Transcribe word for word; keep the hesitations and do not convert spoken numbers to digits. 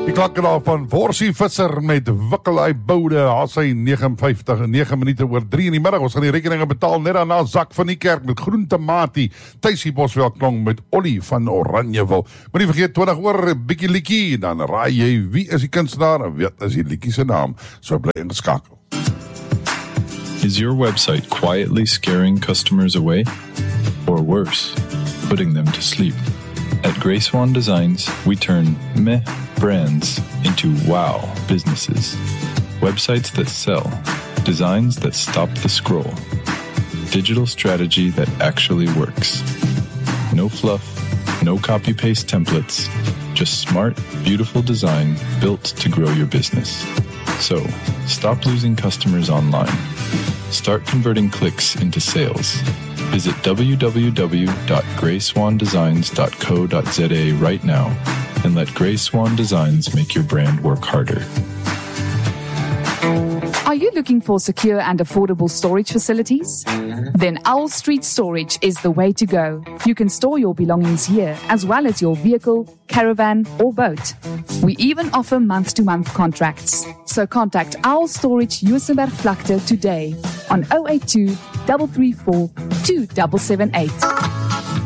Die klakkelaar van Worsie Visser met Wikkelaai Boude, Hassy nege vyftig en nege minute oor drie in die middag. Ons gaan die rekeninge betaal net daarna Zak van die Kerk met Groentematie, Tuisie Bosveld klong met Ollie van Oranjewil. Moet nie vergeet twintig oor Bikkie Likie, dan raai jy wie is die kunstenaar en wat is die Likie se naam. So bly ingeskakel. Is your website quietly scaring customers away? Or worse, putting them to sleep? At Grey Swan Designs, we turn meh brands into wow businesses. Websites that sell, designs that stop the scroll, digital strategy that actually works. No fluff, no copy-paste templates, just smart, beautiful design built to grow your business. So, stop losing customers online. Start converting clicks into sales. Visit w w w dot grey swan designs dot co dot z a right now and let Grey Swan Designs make your brand work harder. Are you looking for secure and affordable storage facilities? Then Owl Street Storage is the way to go. You can store your belongings here as well as your vehicle, caravan or boat. We even offer month-to-month contracts. So contact Owl Storage Juisenberg Vlakte today on zero eight two, three three four, two seven seven eight.